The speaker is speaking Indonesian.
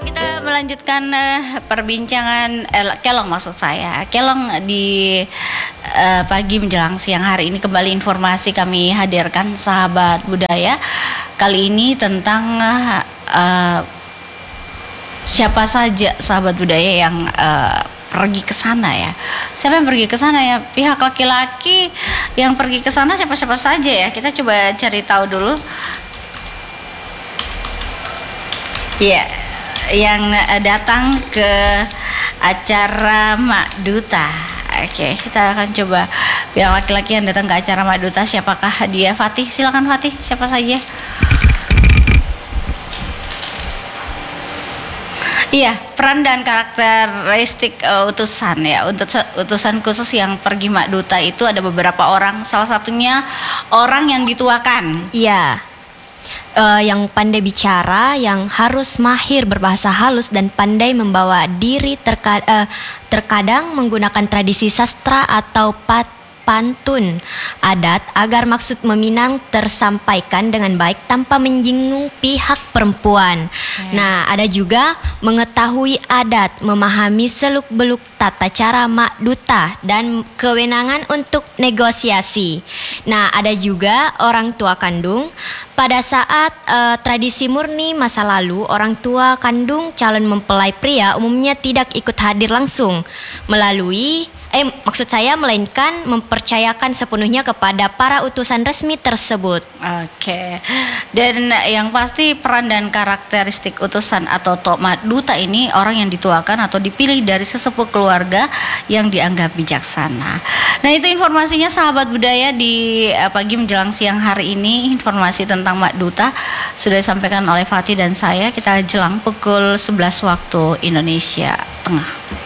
Kita melanjutkan perbincangan kelong maksud saya. Kelong di pagi menjelang siang hari ini kembali informasi kami hadirkan sahabat budaya. Kali ini tentang siapa saja sahabat budaya yang pergi ke sana ya. Siapa yang pergi ke sana ya? Pihak laki-laki yang pergi ke sana siapa-siapa saja ya? Kita coba cari tahu dulu. Ya, yang datang ke acara Mak Duta. Oke, kita akan coba pihak laki-laki yang datang ke acara Mak Duta siapakah dia? Fatih, silakan Fatih, siapa saja? Iya, peran dan karakteristik utusan ya. Untuk utusan khusus yang pergi Mak Duta itu ada beberapa orang. Salah satunya orang yang dituakan. Iya. Yang pandai bicara, yang harus mahir berbahasa halus dan pandai membawa diri, terkadang menggunakan tradisi sastra atau pantun adat agar maksud meminang tersampaikan dengan baik tanpa menyinggung pihak perempuan. Nah, ada juga mengetahui adat, memahami seluk-beluk tata cara Mak Duta dan kewenangan untuk negosiasi. Nah, ada juga orang tua kandung. Pada saat tradisi murni masa lalu, orang tua kandung calon mempelai pria umumnya tidak ikut hadir langsung melainkan mempercayakan sepenuhnya kepada para utusan resmi tersebut. Oke. Dan yang pasti peran dan karakteristik utusan atau Tok Mak Duta ini orang yang dituakan atau dipilih dari sesepuh keluarga yang dianggap bijaksana. Nah, itu informasinya sahabat budaya di pagi menjelang siang hari ini. Informasi tentang Mak Duta sudah disampaikan oleh Fatih dan saya. Kita jelang pukul 11 waktu Indonesia Tengah.